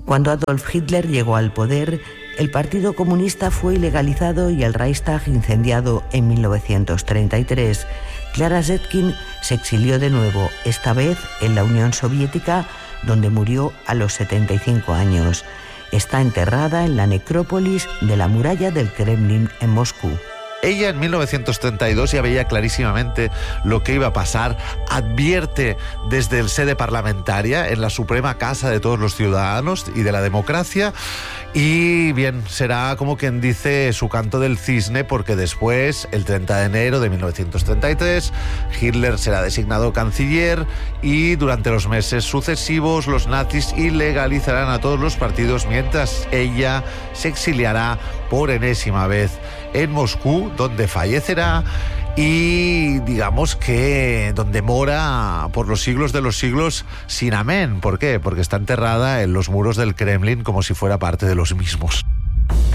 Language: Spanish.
Cuando Adolf Hitler llegó al poder, el Partido Comunista fue ilegalizado y el Reichstag incendiado en 1933. Clara Zetkin se exilió de nuevo, esta vez en la Unión Soviética, donde murió a los 75 años. Está enterrada en la necrópolis de la muralla del Kremlin en Moscú. Ella en 1932 ya veía clarísimamente lo que iba a pasar, advierte desde el sede parlamentaria, en la suprema casa de todos los ciudadanos y de la democracia, y bien, será como quien dice su canto del cisne, porque después, el 30 de enero de 1933, Hitler será designado canciller y durante los meses sucesivos los nazis ilegalizarán a todos los partidos, mientras ella se exiliará por enésima vez en Moscú, donde fallecerá y digamos que donde mora por los siglos de los siglos sin amén. ¿Por qué? Porque está enterrada en los muros del Kremlin como si fuera parte de los mismos.